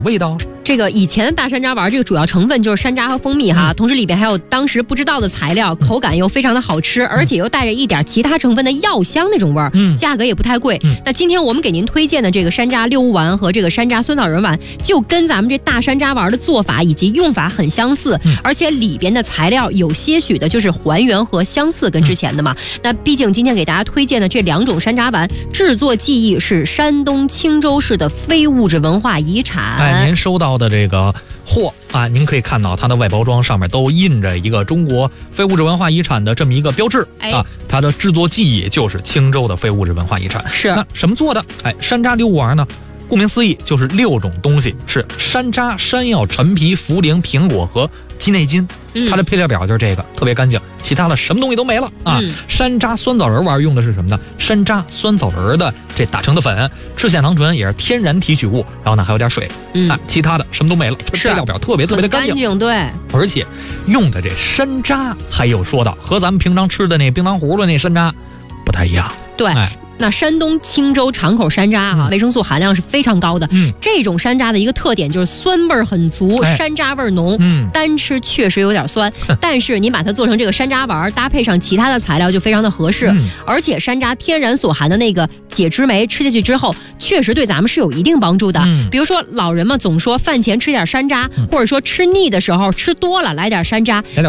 味道？ 这个以前的大山楂丸，这个主要成分就是山楂和蜂蜜哈，同时里边还有当时不知道的材料，口感又非常的好吃，而且又带着一点其他成分的药香那种味儿，价格也不太贵。那今天我们给您推荐的这个山楂六物丸和这个山楂酸枣仁丸，就跟咱们这大山楂丸的做法以及用法很相似，而且里边的材料有些许的就是还原和相似跟之前的嘛。那毕竟今天给大家推荐的这两种山楂丸，制作技艺是山东青州市的非物质文化遗产。 您收到的这个货啊，您可以看到它的外包装上面都印着一个中国非物质文化遗产的这么一个标志啊，它的制作技艺就是青州的非物质文化遗产。 是那什么做的？山楂六物丸呢？顾名思义，就是6种东西，是山楂、山药、陈皮、茯苓、苹果和鸡内金。它的配料表就是这个，特别干净，其他的什么东西都没了啊。山楂酸枣仁丸用的是什么呢？山楂、酸枣仁的这打成的粉，赤藓糖醇也是天然提取物，然后呢还有点水，其他的什么都没了。配料表特别的干净， 对， 而且用的这山楂还有说到和咱们平常吃的那冰糖葫芦那山楂不太一样， 对。那山东青州长口山楂维生素含量是非常高的。这种山楂的一个特点就是酸味很足，山楂味浓。单吃确实有点酸，但是你把它做成这个山楂丸，搭配上其他的材料就非常的合适。而且山楂天然所含的那个解脂酶，吃下去之后确实对咱们是有一定帮助的。比如说老人们总说饭前吃点山楂，或者说吃腻的时候吃多了来点山楂，